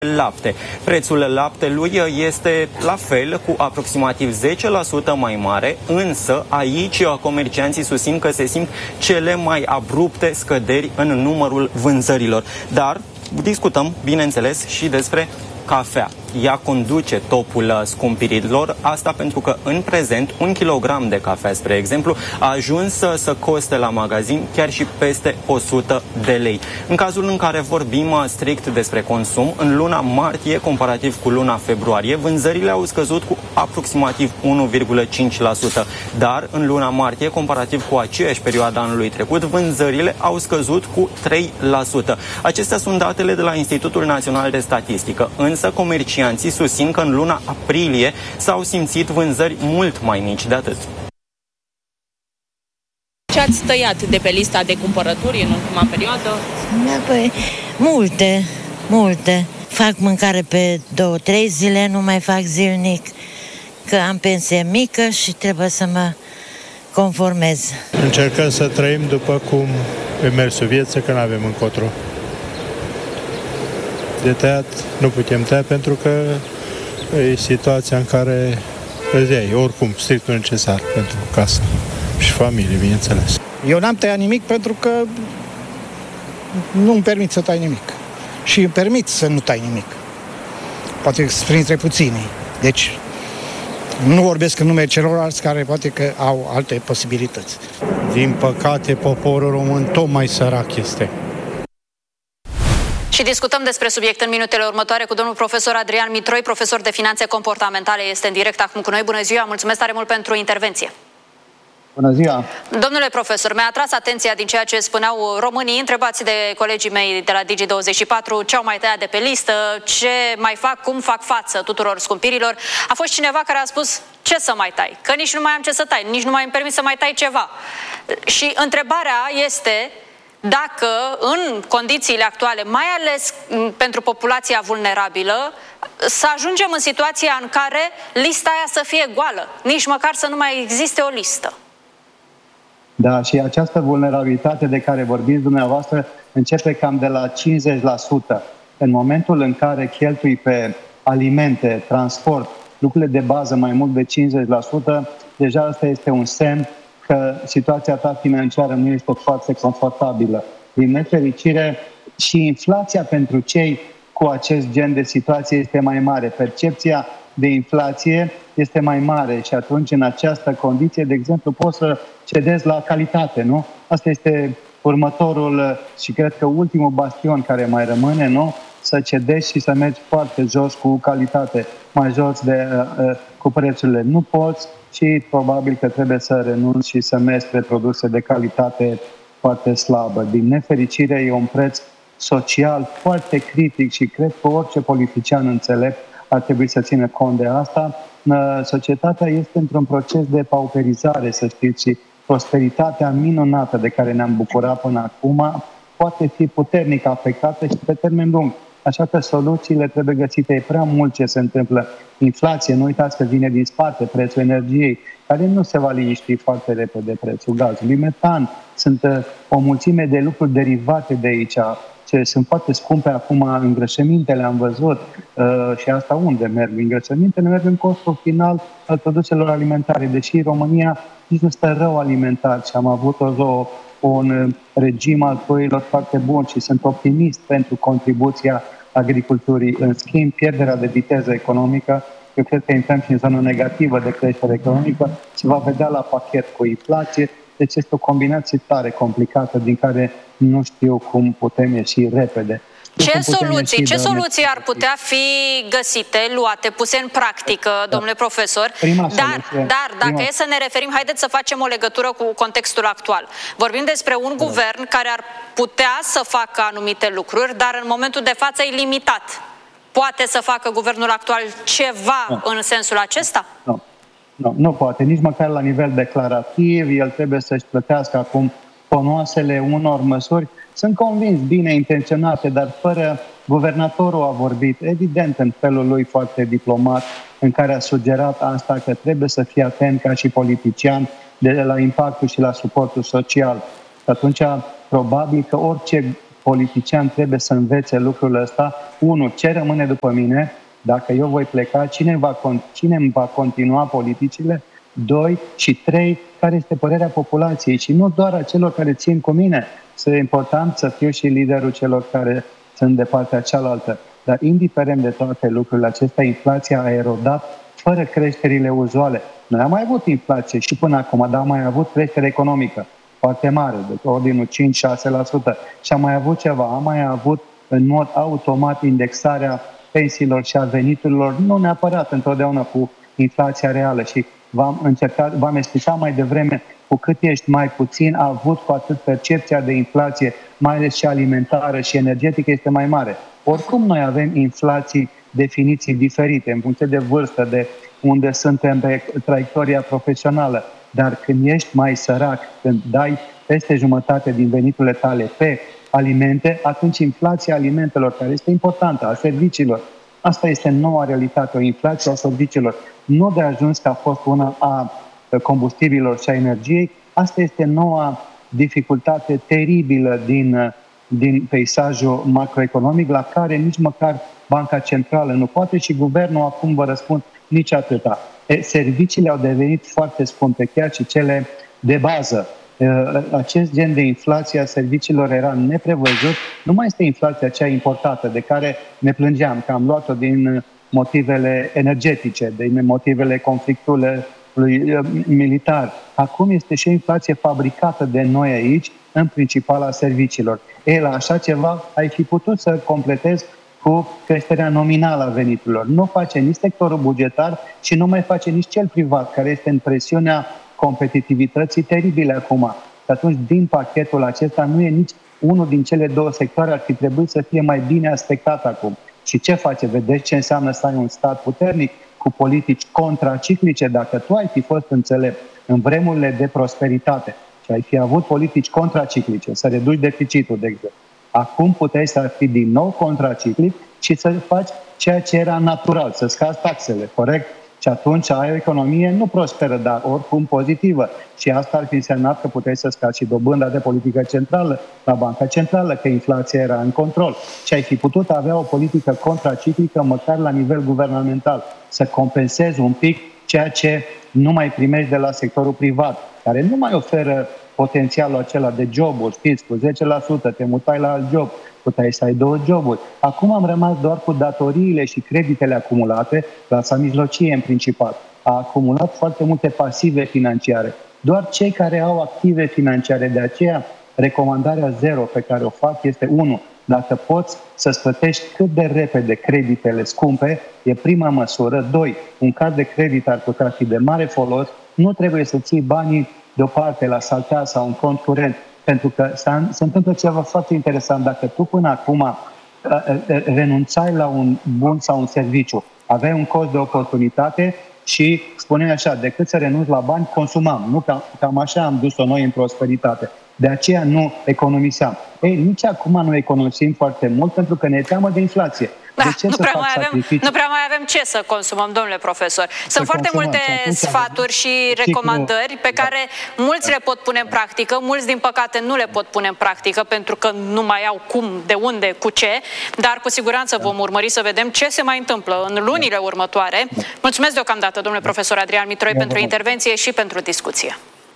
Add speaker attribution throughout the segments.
Speaker 1: lapte. Prețul laptelui este la fel, cu aproximativ 10% mai mare, însă aici comercianții susțin că se simt cele mai abrupte scăderi în numărul vânzărilor. Dar discutăm, bineînțeles, și despre cafea. Ea conduce topul scumpirilor, asta pentru că în prezent 1 kilogram de cafea, spre exemplu, a ajuns să coste la magazin chiar și peste 100 de lei. În cazul în care vorbim strict despre consum, în luna martie, comparativ cu luna februarie, vânzările au scăzut cu aproximativ 1,5%, dar în luna martie, comparativ cu aceeași perioadă anului trecut, vânzările au scăzut cu 3%. Acestea sunt datele de la Institutul Național de Statistică, însă comercianții susțin că în luna aprilie s-au simțit vânzări mult mai mici de atât.
Speaker 2: Ce ați tăiat de pe lista de cumpărături în ultima perioadă?
Speaker 3: Păi, multe. Fac mâncare pe 2-3 zile, nu mai fac zilnic, că am pensie mică și trebuie să mă conformez.
Speaker 4: Încercăm să trăim după cum e mersul vieții, că nu avem încotro. De tăiat nu putem tăia pentru că e situația în care îți iei, oricum, strict necesar pentru casă și familie, bineînțeles.
Speaker 5: Eu n-am tăiat nimic pentru că nu-mi permit să tai nimic. Și îmi permit să nu tai nimic. Poate printre puținii. Deci, nu vorbesc în numele celorlalți care poate că au alte posibilități.
Speaker 6: Din păcate, poporul român tot mai sărac este.
Speaker 7: Și discutăm despre subiect în minutele următoare cu domnul profesor Adrian Mitroi, profesor de finanțe comportamentale, este în direct acum cu noi. Bună ziua, mulțumesc tare mult pentru intervenție.
Speaker 8: Bună ziua!
Speaker 7: Domnule profesor, mi-a atras atenția din ceea ce spuneau românii, întrebați de colegii mei de la Digi24 ce au mai tăiat de pe listă, ce mai fac, cum fac față tuturor scumpirilor. A fost cineva care a spus ce să mai tai, că nici nu mai am ce să tai, nici nu mai îmi permit să mai tai ceva. Și întrebarea este dacă în condițiile actuale, mai ales pentru populația vulnerabilă, să ajungem în situația în care lista aia să fie goală, nici măcar să nu mai existe o listă.
Speaker 8: Da, și această vulnerabilitate de care vorbiți dumneavoastră începe cam de la 50%. În momentul în care cheltui pe alimente, transport, lucrurile de bază mai mult de 50%, deja asta este un semn că situația ta financiară nu este foarte confortabilă. Din nefericire, și inflația pentru cei cu acest gen de situație este mai mare. Percepția de inflație este mai mare și atunci, în această condiție, de exemplu, poți să cedezi la calitate, nu? Asta este următorul și cred că ultimul bastion care mai rămâne, nu? Să cedezi și să mergi foarte jos cu calitate, mai jos cu prețurile. Nu poți și probabil că trebuie să renunți și să mergi spre produse de calitate foarte slabă. Din nefericire, e un preț social foarte critic și cred că orice politician înțelept ar trebui să țină cont de asta. Societatea este într-un proces de pauperizare, să știți, și prosperitatea minunată de care ne-am bucurat până acum poate fi puternic afectată și pe termen lung. Așa că soluțiile trebuie găsite. E prea mult ce se întâmplă. Inflație, nu uitați că vine din spate, prețul energiei, care nu se va liniști foarte repede, prețul gazului, metan. Sunt o mulțime de lucruri derivate de aici, ce sunt foarte scumpe acum. Îngrășămintele am văzut și asta unde merg? Îngrășămintele merg în costul final al produselor alimentare, deși România nici nu stă rău alimentar și am avut un regim al ploilor foarte bun și sunt optimist pentru contribuția agriculturii. În schimb, pierderea de viteză economică, eu cred că intrăm și în zonă negativă de creștere economică, se va vedea la pachet cu inflație, deci este o combinație tare complicată din care nu știu cum putem ieși repede.
Speaker 7: Ce soluții ar putea fi găsite, luate, puse în practică, domnule profesor? Dar dacă e să ne referim, haideți să facem o legătură cu contextul actual. Vorbim despre un guvern care ar putea să facă anumite lucruri, dar în momentul de față e limitat. Poate să facă guvernul actual ceva în sensul acesta?
Speaker 8: Nu poate, nici măcar la nivel declarativ. El trebuie să-și plătească acum ponoasele unor măsuri. Sunt convins, bine intenționate, dar fără guvernatorul a vorbit, evident, în felul lui foarte diplomat, în care a sugerat asta, că trebuie să fie atent ca și politician la impactul și la suportul social. Atunci, probabil că orice politician trebuie să învețe lucrul ăsta. 1. Ce rămâne după mine? Dacă eu voi pleca, cine îmi va continua politicile? 2 și 3. Care este părerea populației? Și nu doar a celor care țin cu mine. Este important să fiu și liderul celor care sunt de partea cealaltă. Dar indiferent de toate lucrurile acestea, inflația a erodat fără creșterile uzuale. Noi am mai avut inflație și până acum, dar am mai avut creștere economică foarte mare, de ordinul 5-6%. Și am mai avut ceva, am mai avut în mod automat indexarea pensiilor și a veniturilor, nu neapărat întotdeauna cu inflația reală. Și v-am explicat mai devreme, cu cât ești mai puțin avut, cu atât percepția de inflație, mai ales și alimentară și energetică, este mai mare. Oricum noi avem inflații, definiții diferite, în funcție de vârstă, de unde suntem pe traiectoria profesională. Dar când ești mai sărac, când dai peste jumătate din veniturile tale pe alimente, atunci inflația alimentelor, care este importantă, a serviciilor, asta este noua realitate, o inflație a serviciilor. Nu de ajuns că a fost una a combustibilor și a energiei, asta este noua dificultate teribilă din peisajul macroeconomic, la care nici măcar Banca Centrală nu poate și guvernul, acum vă răspund, nici atâta. Serviciile au devenit foarte scumpe, chiar și cele de bază. Acest gen de inflație a serviciilor era neprevăzut. Nu mai este inflația cea importată, de care ne plângeam, că am luat-o din motivele energetice, din motivele conflictului militar. Acum este și o inflație fabricată de noi aici, în principal a serviciilor. La așa ceva ai fi putut să completezi cu creșterea nominală a veniturilor. Nu face nici sectorul bugetar și nu mai face nici cel privat, care este în presiunea competitivității teribile acum. Și atunci, din pachetul acesta, nu e nici unul din cele două sectoare, ar fi trebuit să fie mai bine aspectat acum. Și ce face? Vedeți ce înseamnă să ai un stat puternic cu politici contraciclice? Dacă tu ai fi fost înțelept în vremurile de prosperitate și ai fi avut politici contraciclice, să reduci deficitul, de exemplu, acum puteai să fii din nou contraciclic și să faci ceea ce era natural, să scazi taxele, corect? Și atunci ai o economie nu prosperă, dar oricum pozitivă. Și asta ar fi însemnat că puteai să scazi și dobânda de politică centrală la Banca Centrală, că inflația era în control. Și ai fi putut avea o politică contraciclică măcar la nivel guvernamental, să compensezi un pic ceea ce nu mai primești de la sectorul privat, care nu mai oferă potențialul acela de joburi, știți, cu 10%, te mutai la alt job, puteai să ai 2 joburi. Acum am rămas doar cu datoriile și creditele acumulate, clasa mijlocie în principal. A acumulat foarte multe pasive financiare. Doar cei care au active financiare, de aceea recomandarea 0 pe care o fac este 1. Dacă poți să-ți plătești cât de repede creditele scumpe, e prima măsură. 2. Un card de credit ar putea fi de mare folos, nu trebuie să ții banii deoparte la saltea sau un cont curent, pentru că se întâmplă ceva foarte interesant. Dacă tu până acum renunțai la un bun sau un serviciu, aveai un cost de oportunitate și spuneai așa, decât să renunți la bani, consumam. Nu, cam așa am dus-o noi în prosperitate. De aceea nu economiseam. Nici acum nu economisim foarte mult pentru că ne teamă de inflație.
Speaker 7: Da,
Speaker 8: de ce
Speaker 7: nu prea mai avem ce să consumăm, domnule profesor. Sunt foarte multe sfaturi și recomandări pe care mulți le pot pune în practică, mulți din păcate nu le pot pune în practică pentru că nu mai au cum, de unde, cu ce, dar cu siguranță vom urmări să vedem ce se mai întâmplă în lunile următoare. Mulțumesc deocamdată, domnule profesor Adrian Mitroi, pentru intervenție și pentru discuție.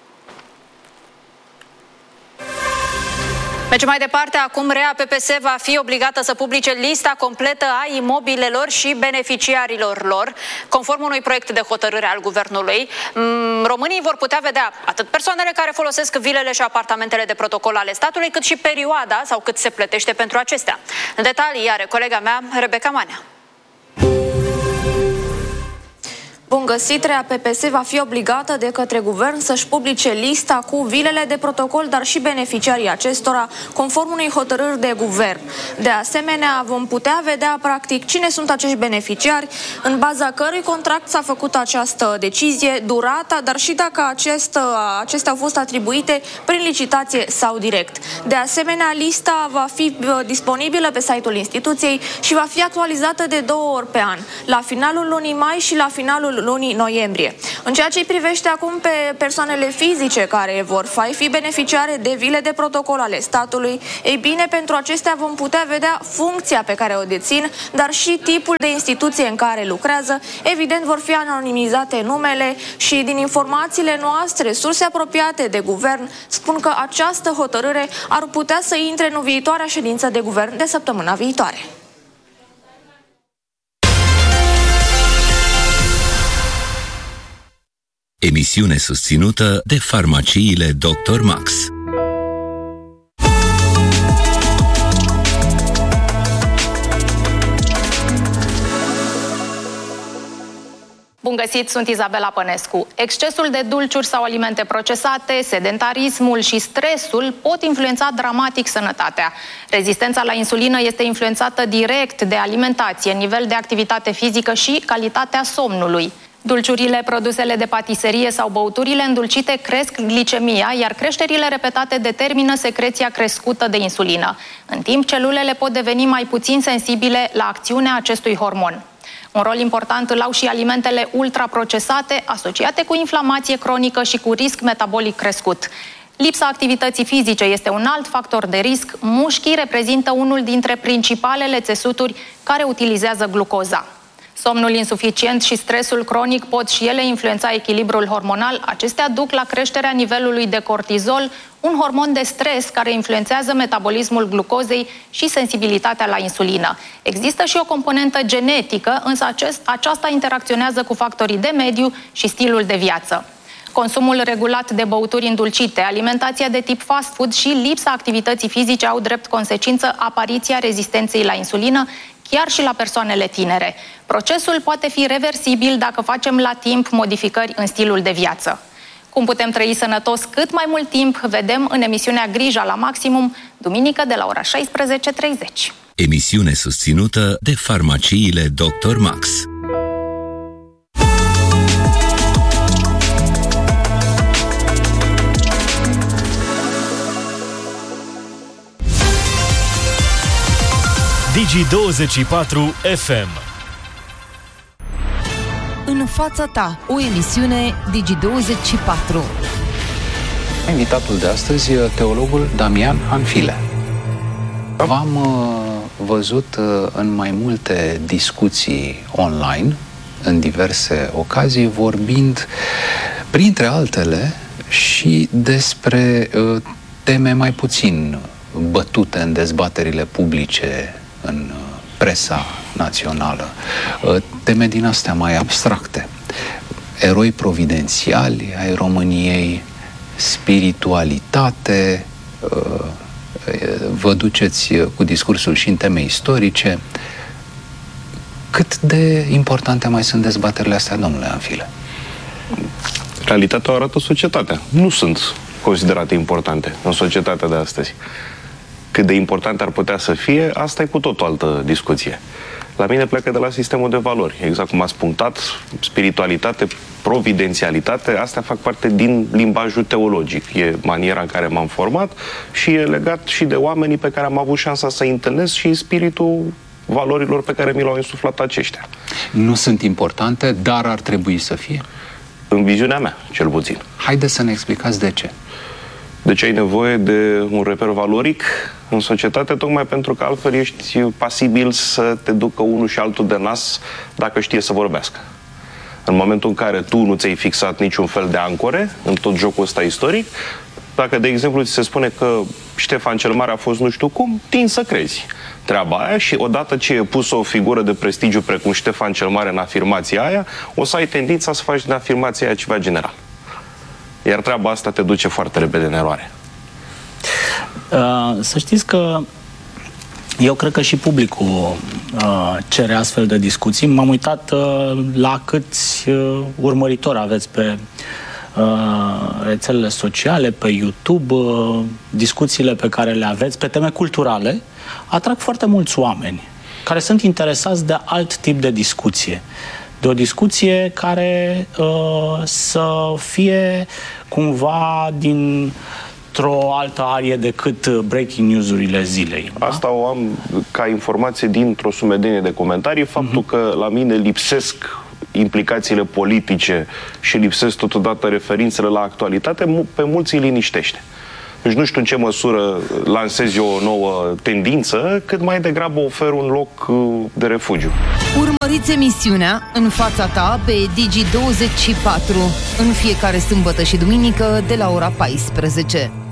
Speaker 7: Mergem mai departe, acum REA PPS va fi obligată să publice lista completă a imobilelor și beneficiarilor lor, conform unui proiect de hotărâre al guvernului. Românii vor putea vedea atât persoanele care folosesc vilele și apartamentele de protocol ale statului, cât și perioada sau cât se plătește pentru acestea. În detalii are colega mea, Rebecca Manea.
Speaker 9: Bun găsit, REA PPS va fi obligată de către guvern să-și publice lista cu vilele de protocol, dar și beneficiarii acestora, conform unei hotărâri de guvern. De asemenea, vom putea vedea practic cine sunt acești beneficiari, în baza cărui contract s-a făcut această decizie, durata, dar și dacă acestea au fost atribuite prin licitație sau direct. De asemenea, lista va fi disponibilă pe site-ul instituției și va fi actualizată de 2 ori pe an, la finalul lunii mai și la finalul începutul lunii noiembrie. În ceea ce îi privește acum pe persoanele fizice care vor fi beneficiare de vile de protocol ale statului, ei bine, pentru acestea vom putea vedea funcția pe care o dețin, dar și tipul de instituție în care lucrează. Evident, vor fi anonimizate numele și din informațiile noastre, surse apropiate de guvern spun că această hotărâre ar putea să intre în viitoarea ședință de guvern de săptămâna viitoare.
Speaker 10: Emisiune susținută de farmaciile Dr. Max.
Speaker 11: Bun găsit, sunt Izabela Pănescu. Excesul de dulciuri sau alimente procesate, sedentarismul și stresul pot influența dramatic sănătatea. Rezistența la insulină este influențată direct de alimentație, nivel de activitate fizică și calitatea somnului. Dulciurile, produsele de patiserie sau băuturile îndulcite cresc glicemia, iar creșterile repetate determină secreția crescută de insulină. În timp, celulele pot deveni mai puțin sensibile la acțiunea acestui hormon. Un rol important îl au și alimentele ultraprocesate, asociate cu inflamație cronică și cu risc metabolic crescut. Lipsa activității fizice este un alt factor de risc. Mușchii reprezintă unul dintre principalele țesuturi care utilizează glucoza. Somnul insuficient și stresul cronic pot și ele influența echilibrul hormonal. Acestea duc la creșterea nivelului de cortizol, un hormon de stres care influențează metabolismul glucozei și sensibilitatea la insulină. Există și o componentă genetică, însă aceasta interacționează cu factorii de mediu și stilul de viață. Consumul regulat de băuturi îndulcite, alimentația de tip fast food și lipsa activității fizice au drept consecință apariția rezistenței la insulină, chiar și la persoanele tinere. Procesul poate fi reversibil dacă facem la timp modificări în stilul de viață. Cum putem trăi sănătos cât mai mult timp, vedem în emisiunea Grija la Maximum, duminică de la ora 16:30.
Speaker 10: Emisiune susținută de farmaciile Dr. Max.
Speaker 12: Digi24 FM.
Speaker 13: În fața ta, o emisiune Digi24.
Speaker 14: Invitatul de astăzi, teologul Damian Hanfile. V-am văzut în mai multe discuții online, în diverse ocazii, vorbind, printre altele, și despre teme mai puțin bătute în dezbaterile publice în presa națională, teme din astea mai abstracte, eroi providențiali ai României, spiritualitate, vă duceți cu discursul și în teme istorice. Cât de importante mai sunt dezbaterile astea, domnule Hanfile?
Speaker 15: Realitatea o arată societatea. Nu sunt considerate importante în societatea de astăzi. Cât de important ar putea să fie, asta e cu tot o altă discuție. La mine plecă de la sistemul de valori. Exact cum ați punctat, spiritualitate, providențialitate, astea fac parte din limbajul teologic. E maniera în care m-am format și e legat și de oamenii pe care am avut șansa să-i întâlnesc și spiritul valorilor pe care mi l-au insuflat aceștia.
Speaker 14: Nu sunt importante, dar ar trebui să fie?
Speaker 15: În viziunea mea, cel puțin.
Speaker 14: Haideți să ne explicați de ce.
Speaker 15: Deci ai nevoie de un reper valoric în societate, tocmai pentru că altfel ești pasibil să te ducă unul și altul de nas dacă știe să vorbească. În momentul în care tu nu ți-ai fixat niciun fel de ancore în tot jocul ăsta istoric, dacă, de exemplu, ți se spune că Ștefan cel Mare a fost nu știu cum, tin să crezi treaba aia și odată ce e pusă o figură de prestigiu precum Ștefan cel Mare în afirmația aia, o să ai tendința să faci din afirmația aia ceva general. Iar treaba asta te duce foarte repede în eroare.
Speaker 16: Să știți că eu cred că și publicul cere astfel de discuții. M-am uitat la câți urmăritori aveți pe rețelele sociale, pe YouTube, discuțiile pe care le aveți pe teme culturale atrag foarte mulți oameni care sunt interesați de alt tip de discuție. De o discuție care să fie cumva dintr-o altă arie decât breaking news-urile zilei.
Speaker 15: Asta o am ca informație dintr-o sumedenie de comentarii, faptul că la mine lipsesc implicațiile politice și lipsesc totodată referințele la actualitate, pe mulți îi liniștește. Deci nu știu în ce măsură lansez eu o nouă tendință, cât mai degrabă ofer un loc de refugiu.
Speaker 13: Urmăriți emisiunea În fața ta pe Digi24 în fiecare sâmbătă și duminică de la ora 14.